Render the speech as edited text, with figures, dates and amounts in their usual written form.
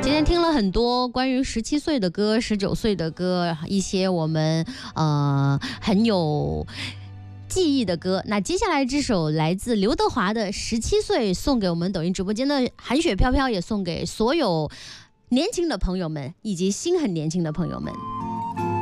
今天听了很多关于17岁的歌、19岁的歌，一些我们很有记忆的歌。那接下来这首来自刘德华的《17岁》，送给我们抖音直播间的韩雪飘飘，也送给所有年轻的朋友们以及心很年轻的朋友们。